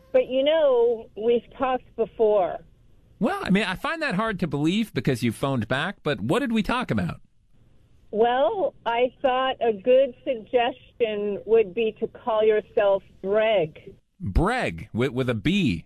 But, we've talked before. Well, I mean, I find that hard to believe because you phoned back, but what did we talk about? Well, I thought a good suggestion would be to call yourself Breg. Breg, with a B.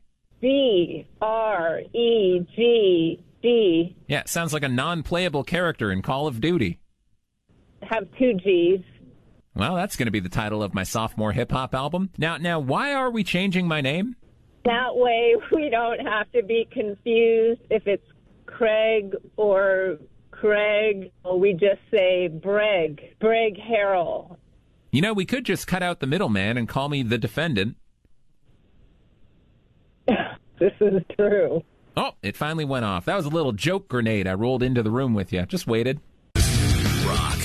B-R-E-G-G. Yeah, it sounds like a non-playable character in Call of Duty. Have 2 G's. Well, that's going to be the title of my sophomore hip-hop album. Now, why are we changing my name? That way we don't have to be confused if it's Craig or Craig. We just say Breg Harrell. We could just cut out the middleman and call me the defendant. This is true. Oh, it finally went off. That was a little joke grenade I rolled into the room with you. Just waited. Rock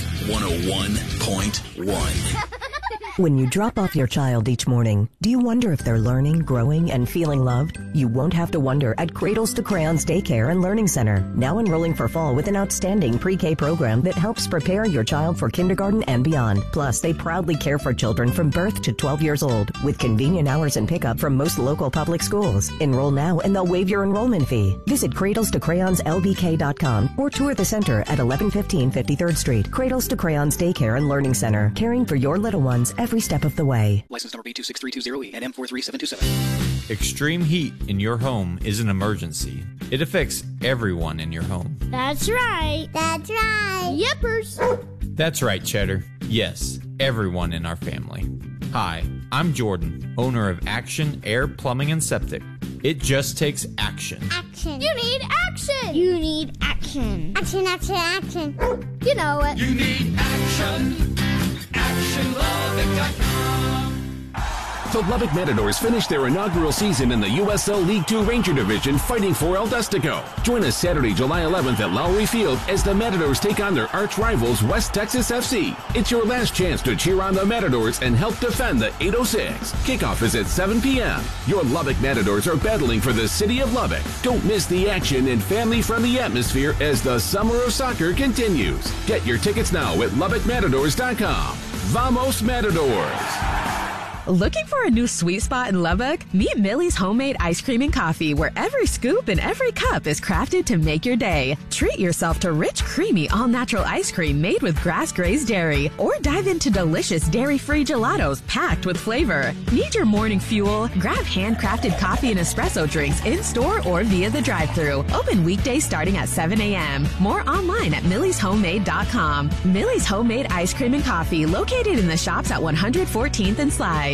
101.1. When you drop off your child each morning, do you wonder if they're learning, growing, and feeling loved? You won't have to wonder at Cradles to Crayons Daycare and Learning Center, now enrolling for fall with an outstanding pre-K program that helps prepare your child for kindergarten and beyond. Plus, they proudly care for children from birth to 12 years old with convenient hours and pickup from most local public schools. Enroll now and they'll waive your enrollment fee. Visit cradlestocrayonslbk.com or tour the center at 1115 53rd Street. Cradles to Crayons Daycare and Learning Center, caring for your little ones every step of the way. License number B26320E and M43727. Extreme heat in your home is an emergency. It affects everyone in your home. That's right. That's right. Yippers. That's right, Cheddar. Yes, everyone in our family. Hi, I'm Jordan, owner of Action Air Plumbing and Septic. It just takes action. Action. You need action. You need action. Action, action, action. You know it. You need action. ActionLubbock.com. The Lubbock Matadors finished their inaugural season in the USL League Two Ranger Division, fighting for El Destico. Join us Saturday, July 11th at Lowry Field as the Matadors take on their arch rivals, West Texas FC. It's your last chance to cheer on the Matadors and help defend the 806. Kickoff is at 7 p.m. Your Lubbock Matadors are battling for the city of Lubbock. Don't miss the action and family-friendly atmosphere as the summer of soccer continues. Get your tickets now at LubbockMatadors.com. Vamos Matadors! Looking for a new sweet spot in Lubbock? Meet Millie's Homemade Ice Cream and Coffee, where every scoop and every cup is crafted to make your day. Treat yourself to rich, creamy, all-natural ice cream made with grass-grazed dairy, or dive into delicious dairy-free gelatos packed with flavor. Need your morning fuel? Grab handcrafted coffee and espresso drinks in-store or via the drive-thru. Open weekdays starting at 7 a.m. More online at millishomemade.com. Millie's Homemade Ice Cream and Coffee, located in the shops at 114th and Slide.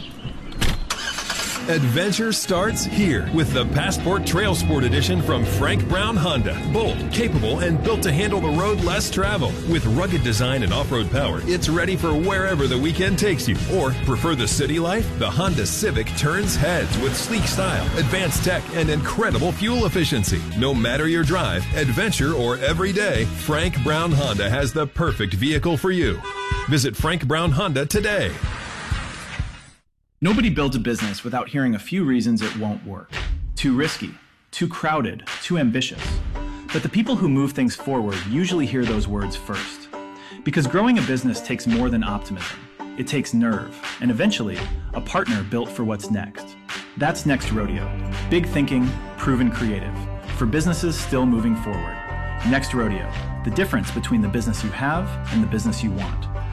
Adventure starts here with the Passport Trail Sport Edition from Frank Brown Honda. Bold, capable, and built to handle the road less traveled. With rugged design and off-road power, it's ready for wherever the weekend takes you. Or, prefer the city life? The Honda Civic turns heads with sleek style, advanced tech, and incredible fuel efficiency. No matter your drive, adventure, or everyday, Frank Brown Honda has the perfect vehicle for you. Visit Frank Brown Honda today. Nobody builds a business without hearing a few reasons it won't work. Too risky, too crowded, too ambitious. But the people who move things forward usually hear those words first. Because growing a business takes more than optimism. It takes nerve, and eventually, a partner built for what's next. That's Next Rodeo. Big thinking, proven creative. For businesses still moving forward. Next Rodeo. The difference between the business you have and the business you want.